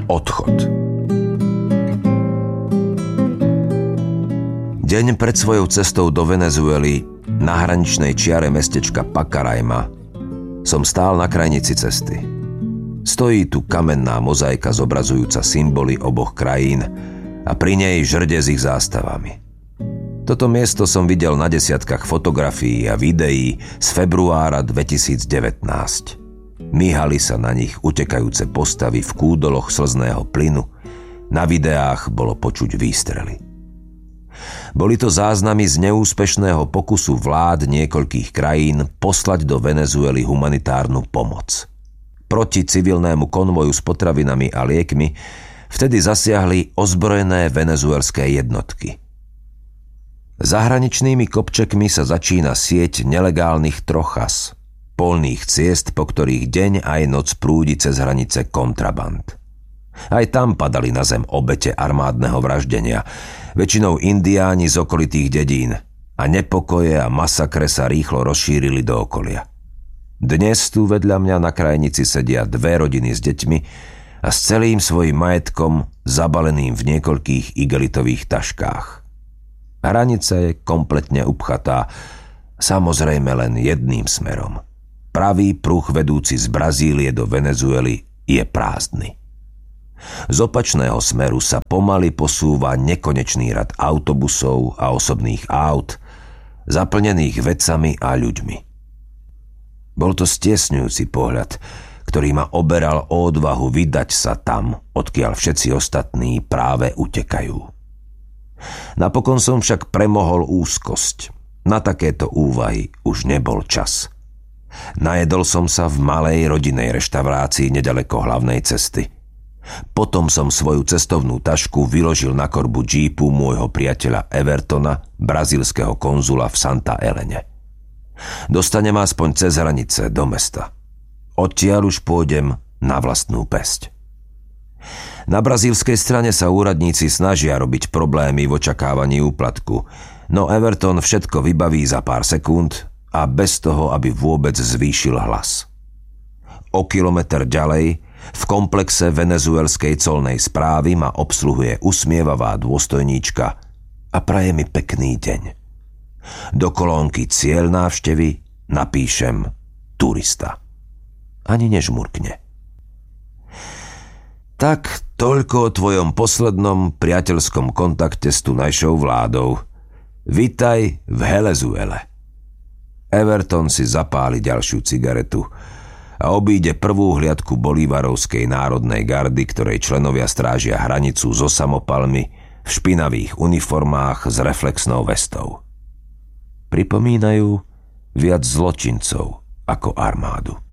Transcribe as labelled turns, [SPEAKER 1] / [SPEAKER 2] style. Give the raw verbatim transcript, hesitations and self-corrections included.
[SPEAKER 1] Odchod. Deň pred svojou cestou do Venezuely na hraničnej čiare mestečka Pacaraima som stál na krajnici cesty. Stojí tu kamenná mozaika zobrazujúca symboly oboch krajín a pri nej žrde s ich zástavami. Toto miesto som videl na desiatkách fotografií a videí z februára dvetisícdevätnásť. Myhali sa na nich utekajúce postavy v kúdoloch slzného plynu. Na videách bolo počuť výstrely. Boli to záznamy z neúspešného pokusu vlád niekoľkých krajín poslať do Venezuely humanitárnu pomoc. Proti civilnému konvoju s potravinami a liekmi vtedy zasiahli ozbrojené venezuelské jednotky. Zahraničnými kopčekmi sa začína sieť nelegálnych trochas, polných ciest, po ktorých deň aj noc prúdi cez hranice kontraband. Aj tam padali na zem obete armádneho vraždenia, väčšinou indiáni z okolitých dedín, a nepokoje a masakre sa rýchlo rozšírili do okolia. Dnes tu vedľa mňa na krajnici sedia dve rodiny s deťmi a s celým svojím majetkom zabaleným v niekoľkých igelitových taškách. Hranica je kompletne upchatá, samozrejme len jedným smerom. Pravý pruh vedúci z Brazílie do Venezuely je prázdny. Z opačného smeru sa pomaly posúva nekonečný rad autobusov a osobných aut, zaplnených vecami a ľuďmi. Bol to stiesňujúci pohľad, ktorý ma oberal o odvahu vydať sa tam, odkiaľ všetci ostatní práve utekajú. Napokon som však premohol úzkosť. Na takéto úvahy už nebol čas. Najedol som sa v malej rodinnej reštaurácii nedaleko hlavnej cesty. Potom som svoju cestovnú tašku vyložil na korbu džípu môjho priateľa Evertona, brazílskeho konzula v Santa Elene. Dostanem aspoň cez hranice do mesta. Odtiaľ už pôjdem na vlastnú päsť. Na brazílskej strane sa úradníci snažia robiť problémy v očakávaní úplatku, no Everton všetko vybaví za pár sekúnd a bez toho, aby vôbec zvýšil hlas. O kilometr ďalej, v komplexe venezuelskej colnej správy, ma obsluhuje usmievavá dôstojníčka a praje mi pekný deň. Do kolónky cieľ návštevy napíšem turista. Ani nežmurkne. Tak toľko o tvojom poslednom priateľskom kontakte s tunajšou vládou. Vitaj v Venezuele. Everton si zapáli ďalšiu cigaretu a obíde prvú hliadku bolívarovskej národnej gardy, ktorej členovia strážia hranicu so samopalmi v špinavých uniformách s reflexnou vestou. Pripomínajú viac zločincov ako armádu.